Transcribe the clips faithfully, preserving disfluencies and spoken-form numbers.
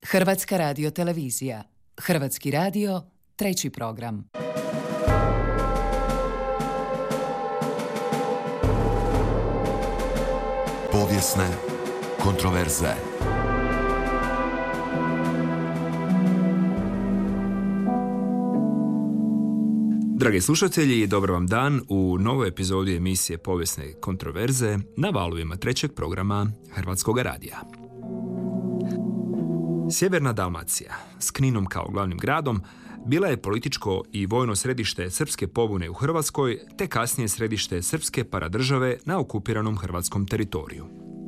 Hrvatska radiotelevizija. Hrvatski radio, treći program. Povijesne kontroverze. Dragi slušatelji, dobar vam dan u novoj epizodi emisije Povijesne kontroverze na valovima trećeg programa Hrvatskog radija. Sjeverna Dalmacija, s Kninom kao glavnim gradom, bila je političko i vojno središte srpske pobune u Hrvatskoj, te kasnije središte srpske paradržave na okupiranom hrvatskom teritoriju.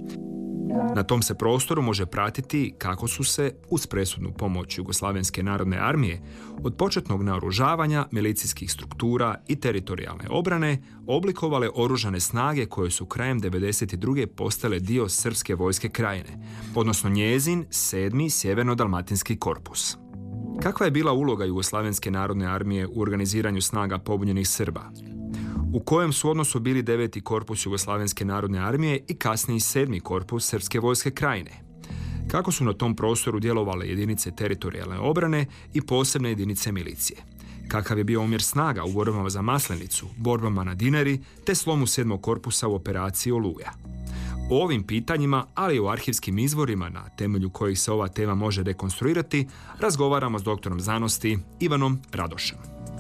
Na tom se prostoru može pratiti kako su se, uz presudnu pomoć Jugoslavenske narodne armije, od početnog naoružavanja, milicijskih struktura i teritorijalne obrane oblikovale oružane snage koje su krajem devedeset druge postale dio Srpske vojske krajine, odnosno njezin sedmi sjeverno-dalmatinski korpus. Kakva je bila uloga Jugoslavenske narodne armije u organiziranju snaga pobunjenih Srba? U kojem su odnosu bili deveti korpus Jugoslavenske narodne armije i kasniji sedmi korpus Srpske vojske krajine? Kako su na tom prostoru djelovale jedinice teritorijalne obrane i posebne jedinice milicije? Kakav je bio omjer snaga u borbama za Maslenicu, borbama na Dinari, te slomu sedmog korpusa u operaciji Oluja? O ovim pitanjima, ali i o arhivskim izvorima na temelju kojih se ova tema može rekonstruirati, razgovaramo s doktorom znanosti Ivanom Radošem.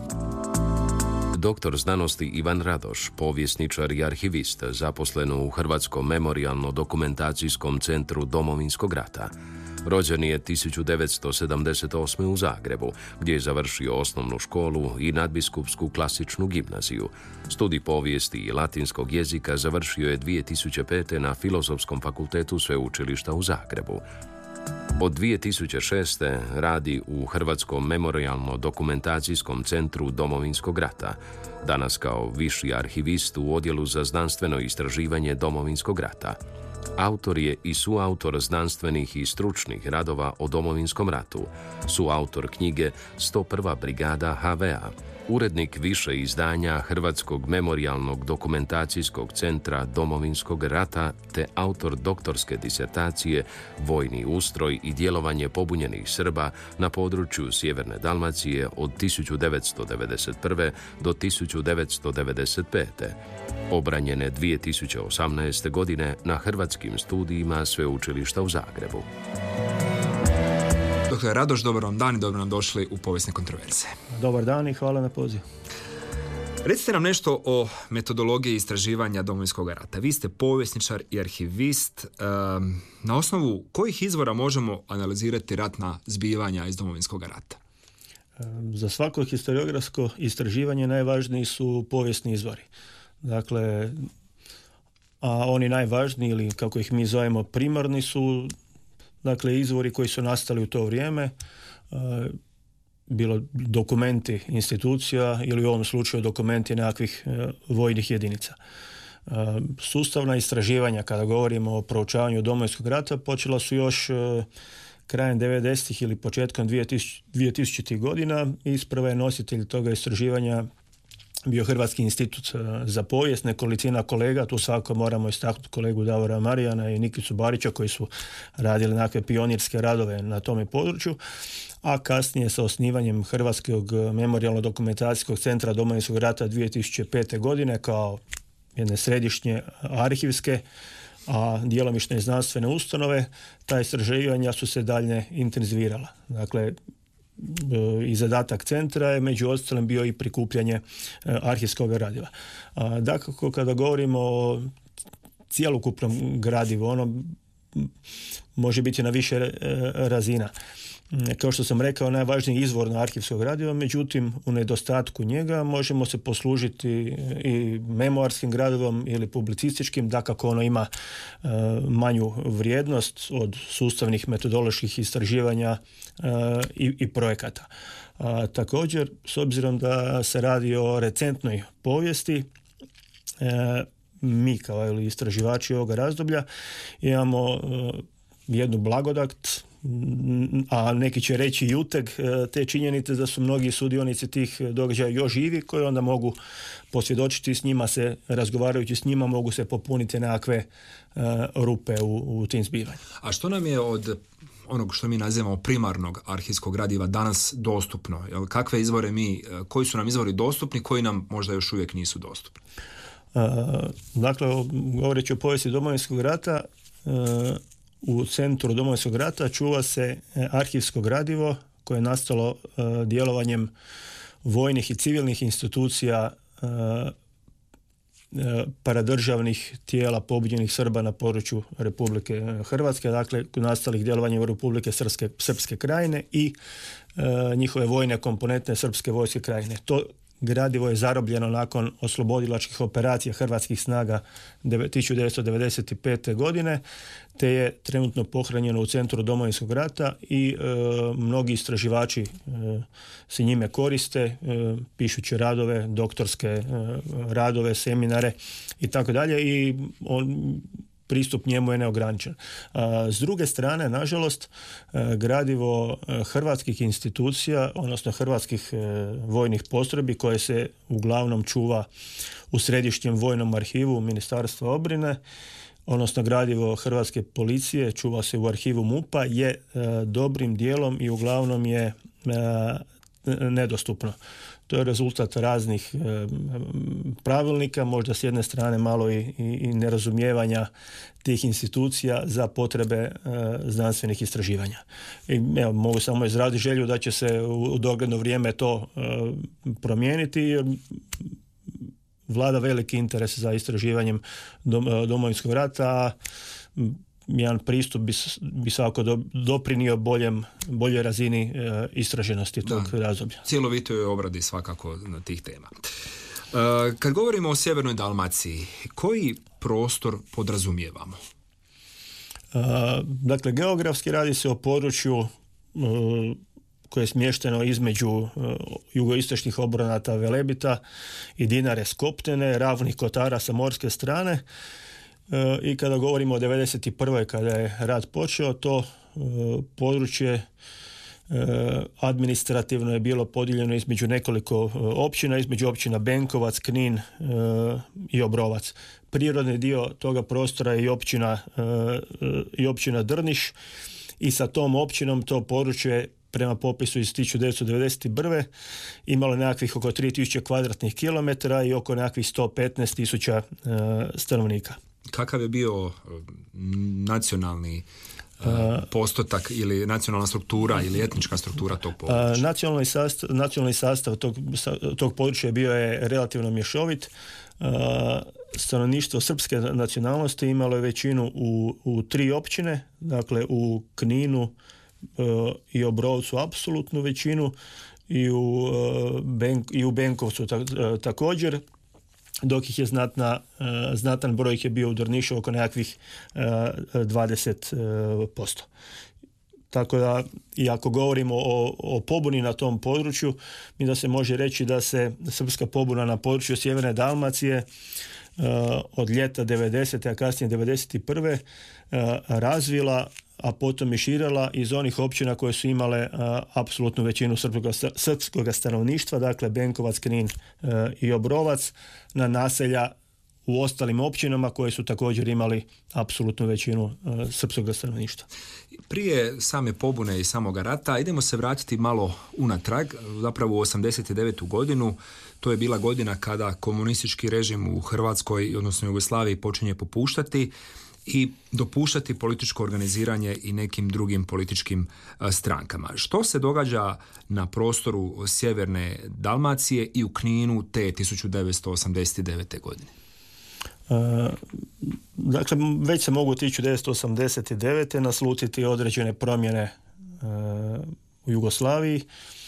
Doktor znanosti Ivan Radoš, povjesničar i arhivist, zaposlen u Hrvatskom memorijalno-dokumentacijskom centru Domovinskog rata. Rođen je tisuću devetsto sedamdeset osme. u Zagrebu, gdje je završio osnovnu školu i nadbiskupsku klasičnu gimnaziju. Studij povijesti i latinskog jezika završio je dvije tisuće pete. na Filozofskom fakultetu Sveučilišta u Zagrebu. Od dvije tisuće šeste. radi u Hrvatskom memorijalno-dokumentacijskom centru Domovinskog rata, danas kao viši arhivist u Odjelu za znanstveno istraživanje Domovinskog rata. Autor je i suautor znanstvenih i stručnih radova o Domovinskom ratu, suautor knjige sto prva brigada ha ve a, urednik više izdanja Hrvatskog memorijalnog dokumentacijskog centra Domovinskog rata te autor doktorske disertacije Vojni ustroj i djelovanje pobunjenih Srba na području Sjeverne Dalmacije od tisuću devetsto devedeset prve. do tisuću devetsto devedeset pete. Obranjene dvije tisuće osamnaeste. godine na hrvatskim studijima Sveučilišta u Zagrebu. Doktor Radoš, dobar vam dan i dobro nam došli u Povijesne kontroverze. Dobar dan i hvala na pozivu. Recite nam nešto o metodologiji istraživanja Domovinskog rata. Vi ste povjesničar i arhivist. Na osnovu kojih izvora možemo analizirati ratna zbivanja iz Domovinskog rata? Za svako historiografsko istraživanje najvažniji su povijesni izvori. Dakle, a oni najvažniji, ili kako ih mi zovemo primarni, su dakle izvori koji su nastali u to vrijeme, bilo dokumenti institucija ili u ovom slučaju dokumenti nekakvih vojnih jedinica. Sustavna istraživanja, kada govorimo o proučavanju Domovinskog rata, počela su još krajem devedesetih ili početkom dvije tisućitih. godina. Isprva je nositelj toga istraživanja bio Hrvatski institut za povijest, nekolicina kolega, tu svako moramo istaknuti kolegu Davora Marijana i Nikicu Barića koji su radili nekakve pionirske radove na tome području, a kasnije sa osnivanjem Hrvatskog memorijalno-dokumentacijskog centra Domovinskog rata dvije tisuće pete. godine kao jedne središnje arhivske, a djelomično i znanstvene ustanove, ta istraživanja su se dalje intenzivirala. Dakle, i zadatak centra je među ostalim bio i prikupljanje arhivskog gradiva. Dakako, kada govorimo o cjelokupnom gradivu, ono može biti na više razina. Kao što sam rekao, najvažniji izvor na arhivskog gradiva, međutim u nedostatku njega možemo se poslužiti i memoarskim gradivom ili publicističkim, dakako ono ima e, manju vrijednost od sustavnih metodoloških istraživanja e, i, i projekata. A, također, s obzirom da se radi o recentnoj povijesti, e, mi kao ili istraživači ovoga razdoblja imamo e, jednu blagodat, a neki će reći i uteg te činjenice da su mnogi sudionici tih događaja još živi, koji onda mogu posvjedočiti s njima, se razgovarajući s njima mogu se popuniti nekakve uh, rupe u, u tim zbivanjima. A što nam je od onog što mi nazivamo primarnog arhivskog gradiva danas dostupno? Jel, kakve izvore mi, koji su nam izvori dostupni, koji nam možda još uvijek nisu dostupni? Uh, dakle, govoreći o povijesti Domovinskog rata, uh, u centru Domovinskog rata čuva se arhivsko gradivo koje je nastalo uh, djelovanjem vojnih i civilnih institucija uh, paradržavnih tijela pobunjenih Srba na području Republike Hrvatske, dakle nastalih djelovanjem Republike Srpske, Srpske krajine i e, njihove vojne komponente Srpske vojske krajine. To gradivo je zarobljeno nakon oslobodilačkih operacija hrvatskih snaga tisuću devetsto devedeset pete. godine, te je trenutno pohranjeno u centru Domovinskog rata i e, mnogi istraživači e, se njime koriste, e, pišući radove, doktorske e, radove, seminare i tako dalje, i on pristup njemu je neograničen. S druge strane, nažalost, gradivo hrvatskih institucija, odnosno hrvatskih vojnih postrojbi koje se uglavnom čuva u Središnjem vojnom arhivu Ministarstva obrane, odnosno gradivo hrvatske policije čuva se u arhivu MUP-a, je dobrim dijelom i uglavnom je nedostupno. To je rezultat raznih e, pravilnika, možda s jedne strane malo i, i, i nerazumijevanja tih institucija za potrebe e, znanstvenih istraživanja. I, evo, mogu samo izraziti želju da će se u, u dogledno vrijeme to e, promijeniti, jer vlada veliki interes za istraživanjem dom, Domovinskog rata, a jedan pristup bi, bi svako do, doprinio boljem, boljoj razini e, istraženosti tog da, razdoblja. Cjelovitoj obradi svakako na tih tema. E, kad govorimo o sjevernoj Dalmaciji, koji prostor podrazumijevamo? E, dakle, geografski radi se o području e, koje je smješteno između uh, jugoistočnih obronata Velebita i Dinare Skoptene, Ravnih Kotara sa morske strane. Uh, I kada govorimo o devedeset prvoj kada je rat počeo, to uh, područje uh, administrativno je bilo podijeljeno između nekoliko uh, općina, između općina Benkovac, Knin uh, i Obrovac. Prirodni dio toga prostora je i općina, uh, i općina Drniš, i sa tom općinom to područje prema popisu iz tisuću devetsto devedeset prve imalo nekakvih oko tri tisuće kvadratnih kilometara i oko nekakvih sto petnaest tisuća uh, stanovnika. Kakav je bio nacionalni uh, postotak ili nacionalna struktura ili etnička struktura tog područja? Uh, nacionalni sastav, nacionalni sastav tog, tog područja bio je relativno mješovit. Uh, stanovništvo srpske nacionalnosti imalo je većinu u, u tri općine, dakle u Kninu uh, i Obrovcu apsolutnu većinu i u, uh, Ben, i u Benkovcu ta, uh, također, dok ih je znatna, uh, znatan broj ih je bio u Drnišu, oko nekakvih uh, dvadeset posto. Tako da, i ako govorimo o, o pobuni na tom području, mi da se može reći da se srpska pobuna na području sjeverne Dalmacije uh, od ljeta devedesete, a kasnije devedeset prve uh, razvila, a potom i širila iz onih općina koje su imale uh, apsolutnu većinu srpskog stanovništva, dakle Benkovac, Knin uh, i Obrovac, na naselja u ostalim općinama koje su također imali apsolutnu većinu uh, srpskog stanovništva. Prije same pobune i samoga rata idemo se vratiti malo unatrag, zapravo u osamdeset devetu godinu. To je bila godina kada komunistički režim u Hrvatskoj, odnosno Jugoslaviji, počinje popuštati i dopuštati političko organiziranje i nekim drugim političkim strankama. Što se događa na prostoru sjeverne Dalmacije i u Kninu te tisuću devetsto osamdeset devete. godine? Uh, dakle, već se mogu tisuću devetsto osamdeset devete naslutiti određene promjene uh, u Jugoslaviji.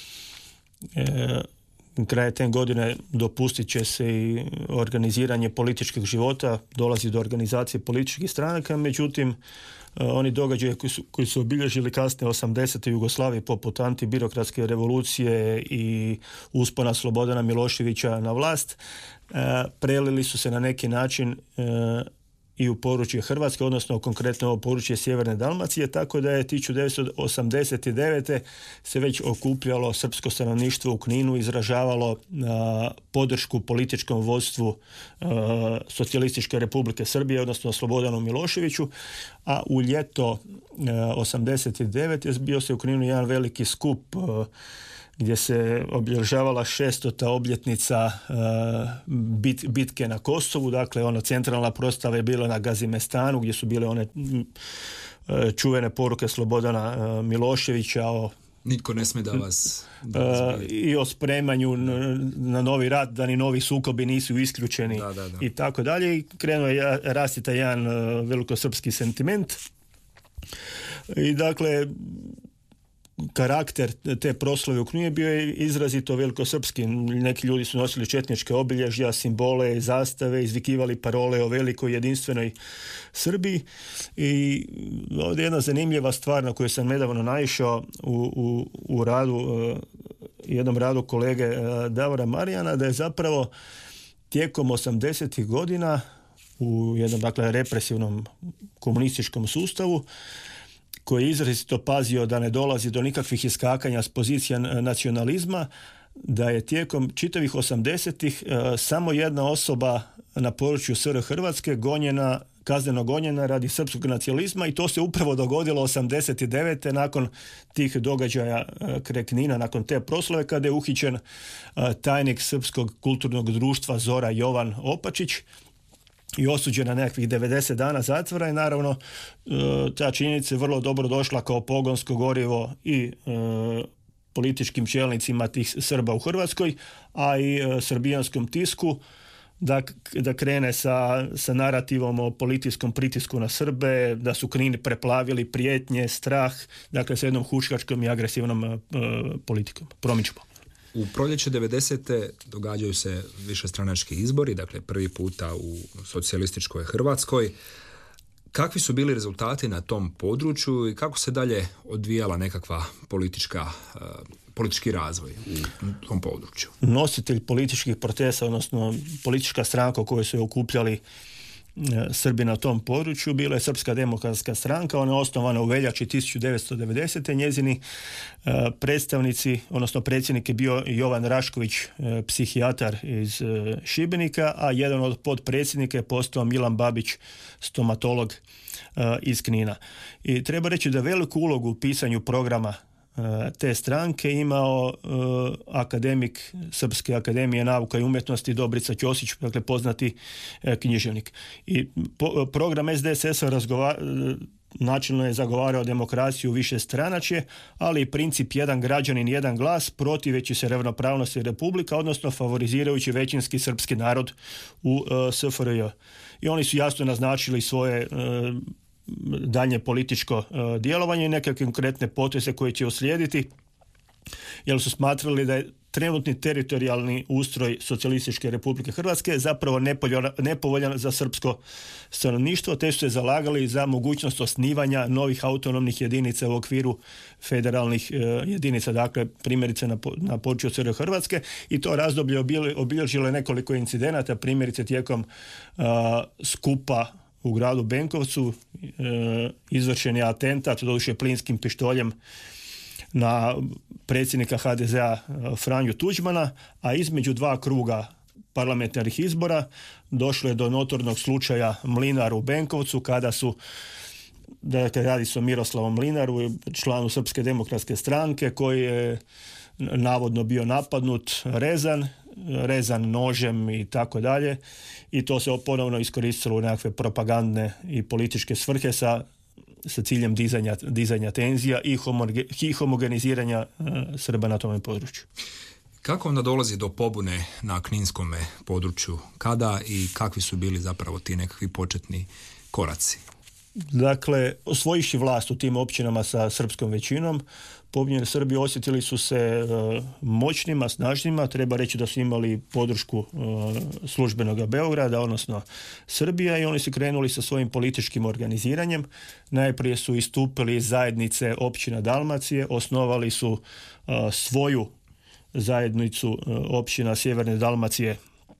Uh, kraj te godine dopustit će se i organiziranje političkog života, dolazi do organizacije političkih stranaka, međutim uh, oni događaje koji su, koji su obilježili kasne osamdesete u Jugoslaviji, poput antibirokratske revolucije i uspona Slobodana Miloševića na vlast, uh, prelili su se na neki način uh, i u područje Hrvatske, odnosno konkretno ovo područje Sjeverne Dalmacije, tako da je tisuću devetsto osamdeset devete. se već okupljalo srpsko stanovništvo u Kninu, izražavalo a, podršku političkom vodstvu a, Socijalističke Republike Srbije, odnosno Slobodanu Miloševiću, a u ljeto a, osamdeset devete. bio se u Kninu jedan veliki skup a, gdje se obilježavala šestota obljetnica uh, bit, bitke na Kosovu. Dakle, ono, centralna prostava je bila na Gazimestanu, gdje su bile one uh, čuvene poruke Slobodana uh, Miloševića o nitko ne smije da vas... Da vas uh, i o spremanju na, na novi rat, da ni novi sukobi nisu isključeni da, da, da. i tako dalje. I krenuo je rasti taj jedan uh, velikosrpski sentiment. I dakle, karakter te proslave u Kninu bio je izrazito velikosrpski. Neki ljudi su nosili četničke obilježja, simbole, zastave, izvikivali parole o velikoj jedinstvenoj Srbiji. I ovdje je jedna zanimljiva stvar na koju sam nedavno naišao u, u, u radu, uh, jednom radu kolege uh, Davora Marijana, da je zapravo tijekom osamdesetih godina u jednom, dakle, represivnom komunističkom sustavu, koji je izrazito pazio da ne dolazi do nikakvih iskakanja s pozicija nacionalizma, da je tijekom čitavih osamdesetih e, samo jedna osoba na području S R Hrvatske gonjena, kazneno gonjena radi srpskog nacionalizma, i to se upravo dogodilo osamdeset devete. nakon tih događaja e, kraj Knina, nakon te proslave, kada je uhićen e, tajnik Srpskog kulturnog društva Zora Jovan Opačić i osuđen na nekakvih devedeset dana zatvora. I naravno ta činjenica je vrlo dobro došla kao pogonsko gorivo i e, političkim čelnicima tih Srba u Hrvatskoj, a i e, srbijanskom tisku da, da krene sa, sa narativom o policijskom pritisku na Srbe, da su Knin preplavili prijetnje, strah, dakle sa jednom huškačkom i agresivnom e, politikom, promidžbom. U proljeće devedesete događaju se višestranački izbori, dakle prvi puta u socijalističkoj Hrvatskoj. Kakvi su bili rezultati na tom području i kako se dalje odvijala nekakva politička, uh, politički razvoj u tom području? Nositelj političkih procesa, odnosno politička stranka u kojoj su je okupljali Srbi na tom području, bila je Srpska demokratska stranka. Ona je osnovana u veljači tisuću devetsto devedesete. Njezini uh, predstavnici, odnosno predsjednik je bio Jovan Rašković, uh, psihijatar iz uh, Šibenika, a jedan od podpredsjednika je postao Milan Babić, stomatolog uh, iz Knina. I treba reći da veliku ulogu u pisanju programa te stranke imao uh, akademik Srpske akademije nauka i umjetnosti Dobrica Ćosić, dakle poznati uh, književnik. I po, program S D S S-a razgova, načelno je zagovarao demokraciju više stranačje, ali i princip jedan građanin, jedan glas, protiveći se ravnopravnosti republika, odnosno favorizirajući većinski srpski narod u uh, S F R J. I oni su jasno naznačili svoje uh, daljnje političko uh, djelovanje i neke konkretne poteze koje će uslijediti, jer su smatrali da je trenutni teritorijalni ustroj Socijalističke Republike Hrvatske zapravo nepovoljan za srpsko stanovništvo, te su se zalagali za mogućnost osnivanja novih autonomnih jedinica u okviru federalnih uh, jedinica, dakle primjerice na, na području S R Hrvatske. I to razdoblje obilježilo je nekoliko incidenata, primjerice tijekom uh, skupa u gradu Benkovcu e, izvršen je atentat, doduše plinskim pištoljem, na predsjednika H D Z-a Franju Tuđmana, a između dva kruga parlamentarnih izbora došlo je do notornog slučaja Mlinar u Benkovcu, kada su, dakle radi se o Miroslavom Mlinaru, članu Srpske demokratske stranke, koji je navodno bio napadnut, rezan, rezan nožem i tako dalje, i to se ponovno iskoristilo u nekakve propagandne i političke svrhe sa, sa ciljem dizanja, dizanja tenzija i, homoge, i homogeniziranja uh, Srba na tome području. Kako onda dolazi do pobune na kninskome području? Kada i kakvi su bili zapravo ti nekakvi početni koraci? Dakle, osvojiši vlast u tim općinama sa srpskom većinom, pobunjeni Srbi osjetili su se uh, moćnima, snažnima. Treba reći da su imali podršku uh, službenog Beograda, odnosno Srbija, i oni su krenuli sa svojim političkim organiziranjem. Najprije su istupili iz zajednice općina Dalmacije, osnovali su uh, svoju zajednicu uh, općina Sjeverne Dalmacije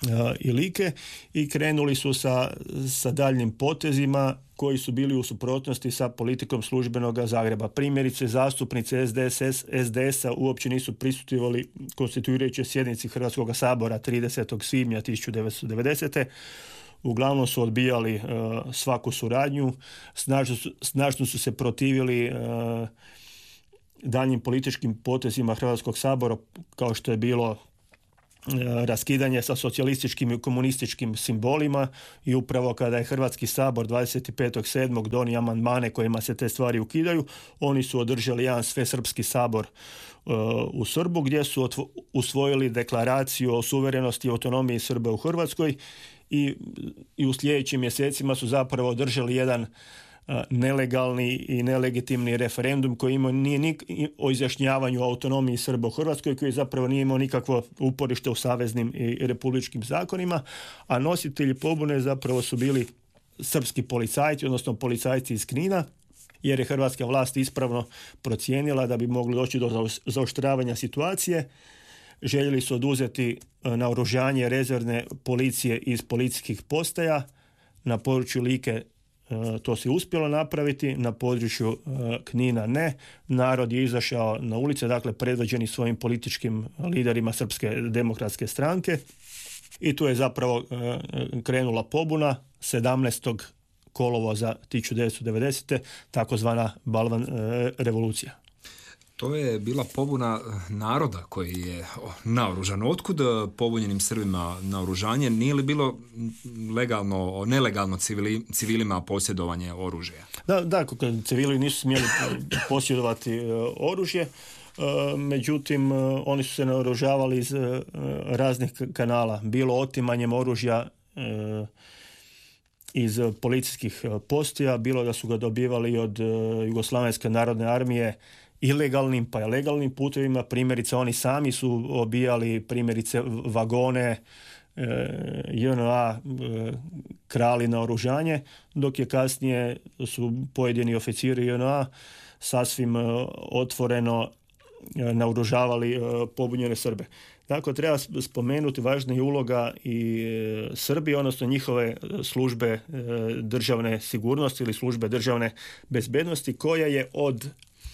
i Like i krenuli su sa, sa daljnim potezima koji su bili u suprotnosti sa politikom službenog Zagreba. Primjerice, zastupnici S D S, S D S-a uopće nisu prisustvovali konstituirajućoj sjednici Hrvatskog sabora tridesetog svibnja tisuću devetsto devedesete. Uglavnom su odbijali uh, svaku suradnju, snažno su, snažno su se protivili uh, daljnjim političkim potezima Hrvatskog sabora, kao što je bilo raskidanje sa socijalističkim i komunističkim simbolima, i upravo kada je Hrvatski sabor dvadeset petog sedmog donio amandmane kojima se te stvari ukidaju, oni su održali jedan svesrpski sabor uh, u Srbu gdje su otvo- usvojili deklaraciju o suverenosti i autonomiji Srba u Hrvatskoj i, i u sljedećim mjesecima su zapravo održali jedan nelegalni i nelegitimni referendum koji imao nije nik, o izjašnjavanju o autonomiji Srba u Hrvatskoj, koji zapravo nije imao nikakvo uporište u saveznim i republičkim zakonima, a nositelji pobune zapravo su bili srpski policajci, odnosno policajci iz Knina, jer je hrvatska vlast ispravno procijenila da bi moglo doći do zaoštravanja situacije. Željeli su oduzeti naoružanje rezervne policije iz policijskih postaja. Na području Like to se uspjelo napraviti, na području Knina ne. Narod je izašao na ulice, dakle predvođeni svojim političkim liderima Srpske demokratske stranke, i tu je zapravo krenula pobuna sedamnaestog kolovoza tisuću devetsto devedesete, takozvana Balvan revolucija. To je bila pobuna naroda koji je naoružan. Otkud pobunjenim Srbima naoružanje? Nije li bilo legalno, nelegalno civili, civilima posjedovanje oružja? Da, da, civili nisu smjeli posjedovati oružje, međutim oni su se naoružavali iz raznih kanala, bilo otimanjem oružja iz policijskih postaja, bilo da su ga dobivali od Jugoslavenske narodne armije ilegalnim pa i legalnim putevima. Primjerice, oni sami su obijali primjerice vagone J N A, krali naoružanje, dok je kasnije su pojedini oficiri J N A sasvim otvoreno naoružavali pobunjene Srbe. Tako treba spomenuti važna je uloga i Srbije, odnosno njihove službe državne sigurnosti ili službe državne bezbednosti, koja je od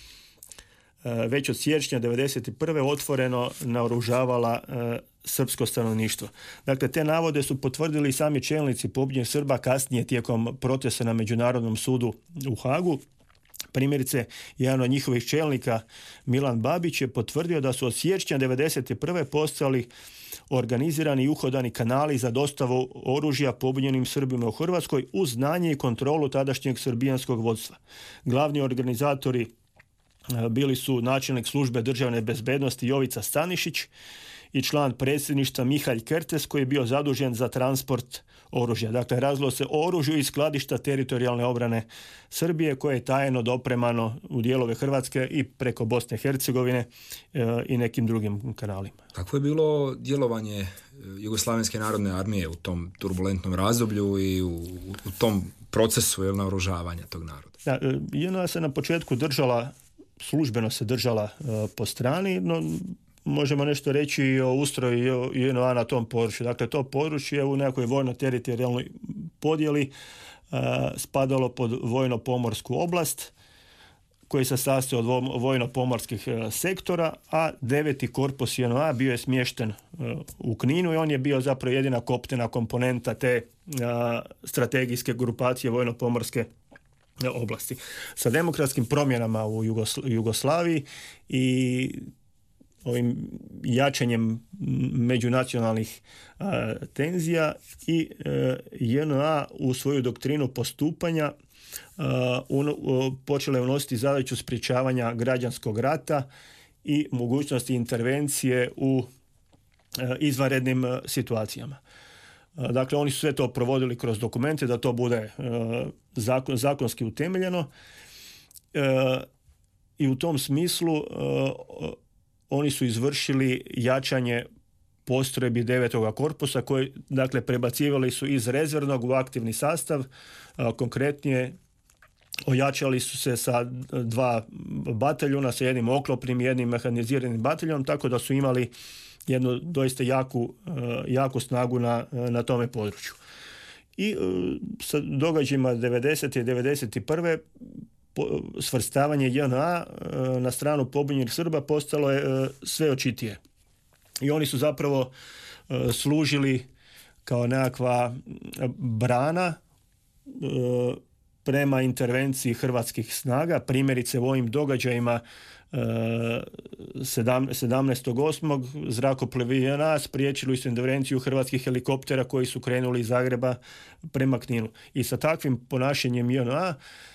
već od siječnja devedeset prve otvoreno naoružavala srpsko stanovništvo. Dakle, te navode su potvrdili sami čelnici pobunjenih Srba kasnije tijekom procesa na Međunarodnom sudu u Hagu. Primjerice, jedan od njihovih čelnika, Milan Babić, je potvrdio da su od siječnja devedeset prve postojali organizirani i uhodani kanali za dostavu oružja pobunjenim Srbima u Hrvatskoj uz znanje i kontrolu tadašnjeg srbijanskog vodstva. Glavni organizatori bili su načelnik službe državne bezbednosti Jovica Stanišić i član predsjedništva Mihalj Kertes, koji je bio zadužen za transport oružja. Dakle, razlo se o oružju iz skladišta teritorijalne obrane Srbije, koje je tajno dopremano u dijelove Hrvatske i preko Bosne i Hercegovine e, i nekim drugim kanalima. Kako je bilo djelovanje Jugoslavenske narodne armije u tom turbulentnom razdoblju i u, u tom procesu jel, naoružavanja tog naroda? Da, J N A se na početku držala, službeno se držala e, po strani, no možemo nešto reći i o ustroju J N A na tom području. Dakle, to područje u nekoj vojno-teritorijalnoj podjeli uh, spadalo pod vojno-pomorsku oblast, koji se sastoji od vojno-pomorskih uh, sektora, a deveti korpus J N A bio je smješten uh, u Kninu i on je bio zapravo jedina kopnena komponenta te uh, strategijske grupacije vojno-pomorske oblasti. Sa demokratskim promjenama u Jugosl- Jugoslaviji i ovim jačanjem međunacionalnih a, tenzija i a, J N A u svoju doktrinu postupanja a, un, a, počela je unositi zadaću sprječavanja građanskog rata i mogućnosti intervencije u a, izvanrednim a, situacijama. A, dakle, oni su sve to provodili kroz dokumente da to bude a, zakon, zakonski utemeljeno a, i u tom smislu a, oni su izvršili jačanje postrojbi devetoga korpusa koji, dakle, prebacivali su iz rezervnog u aktivni sastav. A, konkretnije, ojačali su se sa dva bataljuna, sa jednim oklopnim i jednim mehaniziranim bataljonom, tako da su imali jednu doista jaku, jaku snagu na, na tome području. I sa događajima devedesete i devedeset prve svrstavanje J N A na stranu pobunjenih Srba postalo je sve očitije. I oni su zapravo služili kao nekakva brana prema intervenciji hrvatskih snaga. Primjerice u ovim događajima sedamnaestog osmog zrakoplovi J N A spriječili su intervenciju hrvatskih helikoptera koji su krenuli iz Zagreba prema Kninu. I sa takvim ponašanjem J N A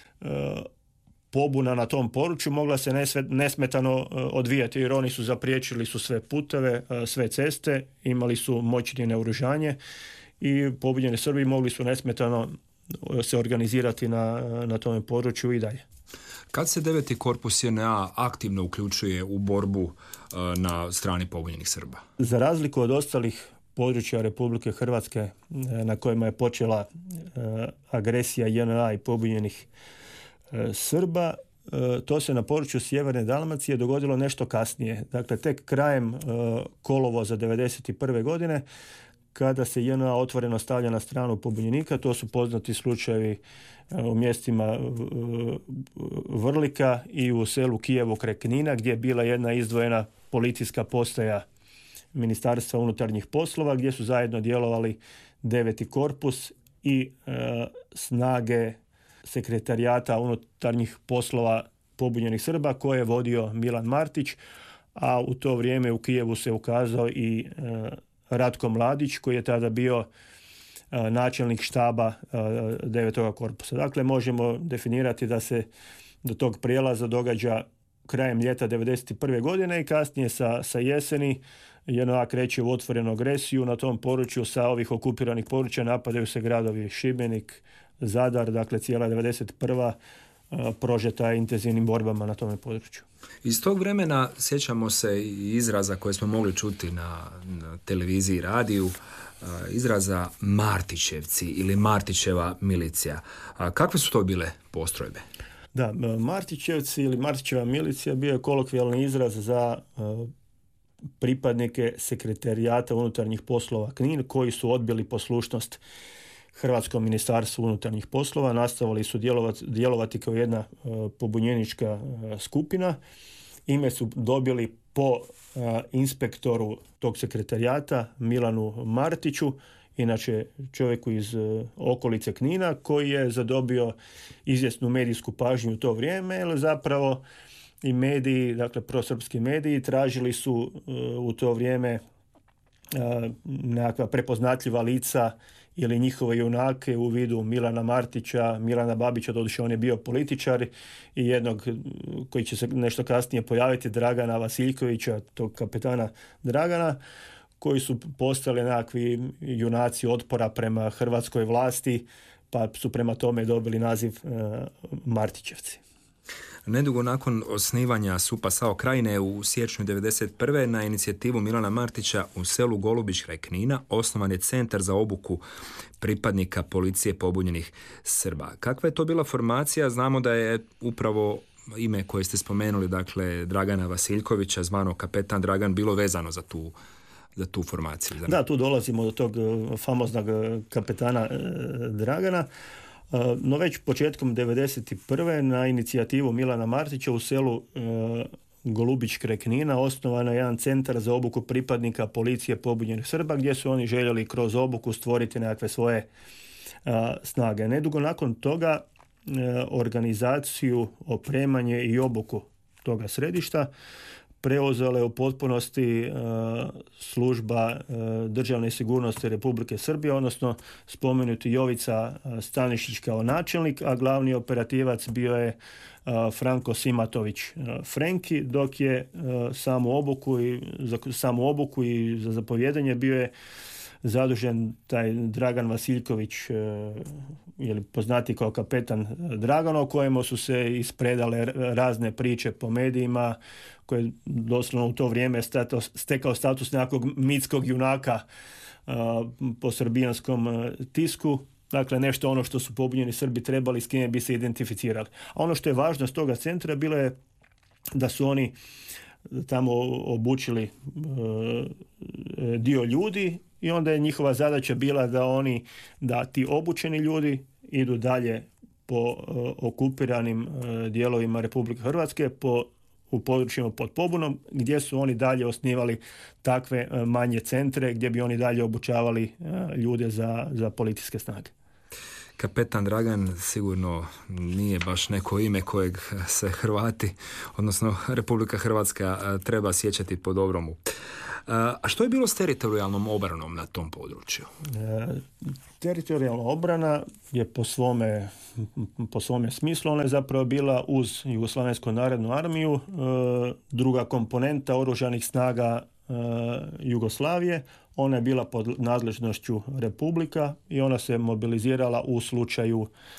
pobuna na tom području mogla se nesmetano odvijati, jer oni su zapriječili su sve puteve, sve ceste, imali su moćne naoružanje i pobunjeni Srbi mogli su nesmetano se organizirati na, na tom području i dalje. Kad se deveti korpus J N A aktivno uključuje u borbu na strani pobunjenih Srba? Za razliku od ostalih područja Republike Hrvatske na kojima je počela agresija J N A i pobunjenih Srba, to se na području Sjeverne Dalmacije dogodilo nešto kasnije. Dakle, tek krajem kolovoza devedeset prve godine, kada se J N A otvoreno stavlja na stranu pobunjenika. To su poznati slučajevi u mjestima Vrlika i u selu Kijevo kraj Knina, gdje je bila jedna izdvojena policijska postaja Ministarstva unutarnjih poslova, gdje su zajedno djelovali deveti korpus i e, snage sekretarijata unutarnjih poslova pobunjenih Srba koje je vodio Milan Martić, a u to vrijeme u Kijevu se ukazao i e, Ratko Mladić, koji je tada bio e, načelnik štaba e, devetog korpusa. Dakle, možemo definirati da se do tog prijelaza događa krajem ljeta devedeset prve godine i kasnije sa, sa jeseni J N A kreće u otvorenu agresiju na tom području. Sa ovih okupiranih područja napadaju se gradovi Šibenik, Zadar, dakle cijela devedeset prva prožeta intenzivnim borbama na tome području. Iz tog vremena sjećamo se i izraza koje smo mogli čuti na, na televiziji i radiju, izraza Martićevci ili Martićeva milicija. A kakve su to bile postrojbe? Da, Martićevci ili Martićeva milicija bio je kolokvijalni izraz za uh, pripadnike sekretarijata unutarnjih poslova Knin, koji su odbili poslušnost Hrvatskom ministarstvu unutarnjih poslova, nastavili su djelovati, djelovati kao jedna uh, pobunjenička uh, skupina. Ime su dobili po uh, inspektoru tog sekretarijata Milanu Martiću, inače čovjeku iz uh, okolice Knina, koji je zadobio izvjesnu medijsku pažnju u to vrijeme, jer zapravo i mediji, dakle prosrpski mediji, tražili su uh, u to vrijeme uh, nekakva prepoznatljiva lica ili njihove junake u vidu Milana Martića, Milana Babića, doduše on je bio političar, i jednog koji će se nešto kasnije pojaviti, Dragana Vasiljkovića, tog kapetana Dragana, koji su postali nekakvi junaci otpora prema hrvatskoj vlasti, pa su prema tome dobili naziv uh, Martićevci. Nedugo nakon osnivanja S U P-a SAO Krajine u siječnju devedeset prve na inicijativu Milana Martića u selu Golubić kraj Knina osnovan je centar za obuku pripadnika policije pobunjenih Srba. Kakva je to bila formacija? Znamo da je upravo ime koje ste spomenuli, dakle Dragana Vasiljkovića, zvano kapetan Dragan, bilo vezano za tu za tu formaciju. Da, tu dolazimo do tog famoznog kapetana Dragana. No već početkom devedeset prve na inicijativu Milana Martića u selu e, Golubić kraj Knina osnovan je jedan centar za obuku pripadnika policije pobunjenih Srba, gdje su oni željeli kroz obuku stvoriti nekakve svoje a, snage. Nedugo nakon toga e, organizaciju, opremanje i obuku toga središta preuzela je u potpunosti uh, služba uh, državne sigurnosti Republike Srbije, odnosno spomenuti Jovica uh, Stanišić kao načelnik, a glavni operativac bio je uh, Franko Simatović uh, Frenki, dok je uh, samu obuku i za samu obuku i za zapovjedanje bio je zadužen taj Dragan Vasiljković, ili poznati kao kapetan Dragan, o kojemu su se ispredale razne priče po medijima, koje doslovno u to vrijeme stekao status nekakvog mitskog junaka po srbijanskom tisku. Dakle, nešto ono što su pobunjeni Srbi trebali, s kime bi se identificirali. A ono što je važno s toga centra bilo je da su oni tamo obučili dio ljudi i onda je njihova zadaća bila da oni, da ti obučeni ljudi idu dalje po okupiranim dijelovima Republike Hrvatske, po u područjima pod pobunom, gdje su oni dalje osnivali takve manje centre gdje bi oni dalje obučavali ljude za, za policijske snage. Kapetan Dragan sigurno nije baš neko ime kojeg se Hrvati, odnosno Republika Hrvatska, treba sjećati po dobromu. A što je bilo s teritorijalnom obranom na tom području? E, teritorijalna obrana je po svome, po svome smislu, ona je zapravo bila uz Jugoslavensku narodnu armiju, e, druga komponenta oružanih snaga e, Jugoslavije. Ona je bila pod nadležnošću Republika i ona se mobilizirala u slučaju